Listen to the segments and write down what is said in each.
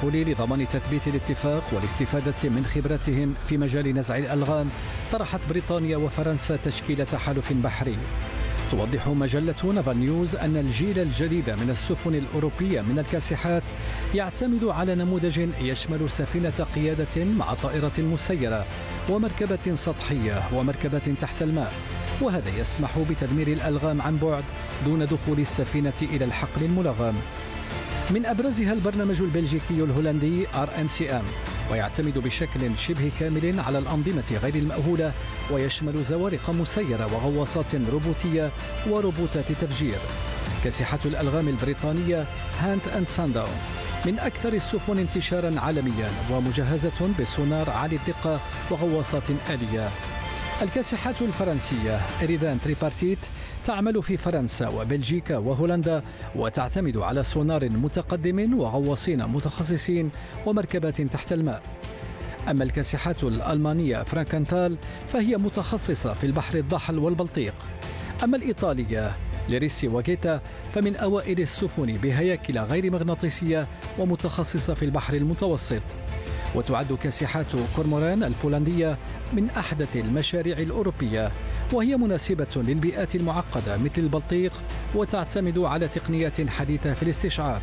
الدخول لضمان تثبيت الاتفاق والاستفادة من خبرتهم في مجال نزع الألغام، طرحت بريطانيا وفرنسا تشكيل تحالف بحري. توضح مجلة نافال نيوز أن الجيل الجديد من السفن الأوروبية من الكاسحات يعتمد على نموذج يشمل سفينة قيادة مع طائرة مسيرة ومركبة سطحية ومركبة تحت الماء، وهذا يسمح بتدمير الألغام عن بعد دون دخول السفينة إلى الحقل الملغم. من أبرزها البرنامج البلجيكي الهولندي RMCM، ويعتمد بشكل شبه كامل على الأنظمة غير المأهولة، ويشمل زوارق مسيرة وغواصات روبوتية وروبوتات تفجير. كاسحة الألغام البريطانية هانت أند سانداون من أكثر السفن انتشارا عالميا، ومجهزة بسونار عالي الدقة وغواصات آلية. الكاسحات الفرنسية إريدان تريبارتيت تعمل في فرنسا وبلجيكا وهولندا، وتعتمد على سونار متقدم وغواصين متخصصين ومركبات تحت الماء. أما الكاسحات الألمانية فرانكنتال فهي متخصصة في البحر الضاحل والبلطيق. أما الإيطالية ليريسي وغيتا فمن أوائل السفن بهياكل غير مغناطيسية ومتخصصة في البحر المتوسط. وتعد كاسحات كورموران البولندية من أحدث المشاريع الأوروبية، وهي مناسبة للبيئات المعقدة مثل البلطيق، وتعتمد على تقنيات حديثة في الاستشعار.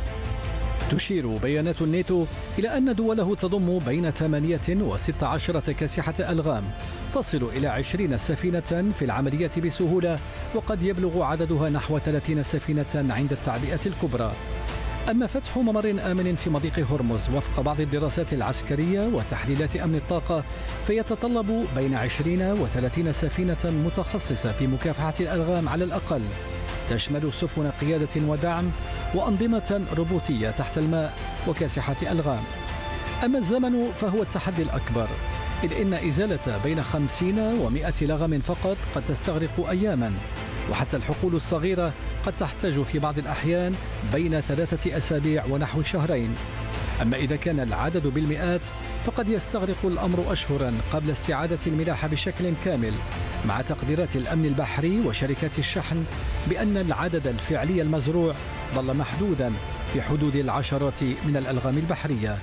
تشير بيانات الناتو إلى أن دوله تضم بين 8 و16 كاسحة ألغام، تصل إلى 20 سفينة في العملية بسهولة، وقد يبلغ عددها نحو 30 سفينة عند التعبئة الكبرى. أما فتح ممر آمن في مضيق هرمز وفق بعض الدراسات العسكرية وتحليلات أمن الطاقة فيتطلب بين 20 و30 سفينة متخصصة في مكافحة الألغام على الأقل، تشمل سفن قيادة ودعم وأنظمة روبوتية تحت الماء وكاسحة ألغام. أما الزمن فهو التحدي الأكبر، إذ إن إزالة بين 50 و100 لغم فقط قد تستغرق أياما، وحتى الحقول الصغيرة قد تحتاج في بعض الأحيان بين 3 أسابيع ونحو شهرين. أما إذا كان العدد بالمئات فقد يستغرق الأمر أشهرا قبل استعادة الملاحة بشكل كامل، مع تقديرات الأمن البحري وشركات الشحن بأن العدد الفعلي المزروع ظل محدودا في حدود العشرات من الألغام البحرية.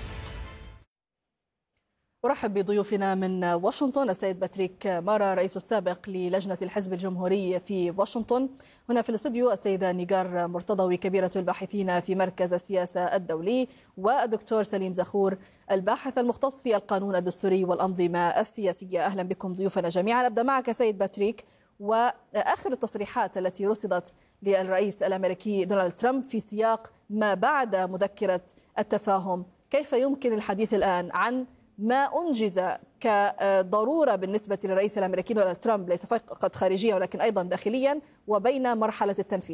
أرحب بضيوفنا من واشنطن السيد باتريك مارا رئيس السابق للجنة الحزب الجمهوري في واشنطن، هنا في الاستوديو السيدة نيجار مرتضوي كبيرة الباحثين في مركز السياسة الدولي، والدكتور سليم زخور الباحث المختص في القانون الدستوري والأنظمة السياسية. أهلا بكم ضيوفنا جميعا. أبدأ معك سيد باتريك، وآخر التصريحات التي رصدت للرئيس الأمريكي دونالد ترامب في سياق ما بعد مذكرة التفاهم، كيف يمكن الحديث الآن عن ما أنجز كضرورة بالنسبة للرئيس الأمريكي دونالد ترامب ليس فقط خارجيا ولكن أيضا داخليا، وبين مرحلة التنفيذ؟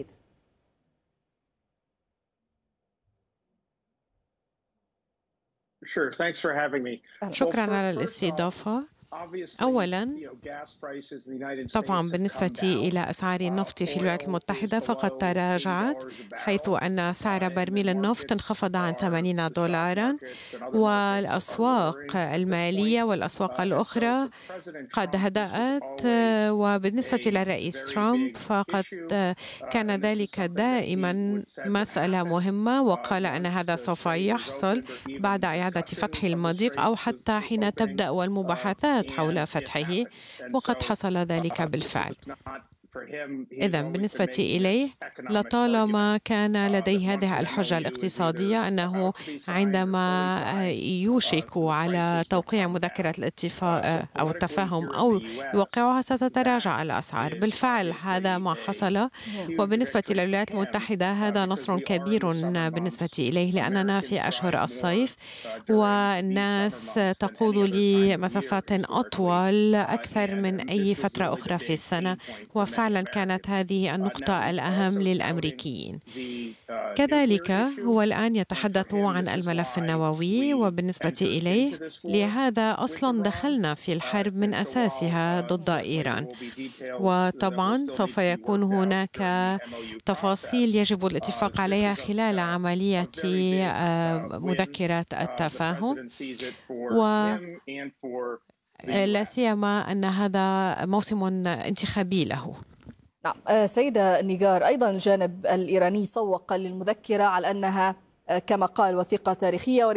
شكرا على الاستضافة. أولا، طبعا بالنسبة إلى أسعار النفط في الولايات المتحدة فقد تراجعت، حيث أن سعر برميل النفط انخفض عن $80، والأسواق المالية والأسواق الأخرى قد هدأت. وبالنسبة للرئيس ترامب فقد كان ذلك دائما مسألة مهمة، وقال أن هذا سوف يحصل بعد إعادة فتح المضيق أو حتى حين تبدأ المباحثات حول فتحه، وقد حصل ذلك بالفعل. إذن بالنسبة إليه لطالما كان لديه هذه الحجة الاقتصادية أنه عندما يوشك على توقيع مذكرة الاتفاق أو التفاهم أو يوقعها ستتراجع الأسعار. بالفعل هذا ما حصل. وبالنسبة للولايات المتحدة هذا نصر كبير بالنسبة إليه، لأننا في أشهر الصيف والناس تقود لمسافات أطول أكثر من أي فترة أخرى في السنة، وفعلا كانت هذه النقطة الأهم للأمريكيين. كذلك هو الآن يتحدث عن الملف النووي، وبالنسبة إليه لهذا أصلا دخلنا في الحرب من أساسها ضد إيران، وطبعا سوف يكون هناك تفاصيل يجب الاتفاق عليها خلال عملية مذكرة التفاهم، ولا سيما أن هذا موسم انتخابي له. نعم سيدة نيجار، أيضا الجانب الإيراني سوق للمذكرة على أنها كما قال وثيقة تاريخية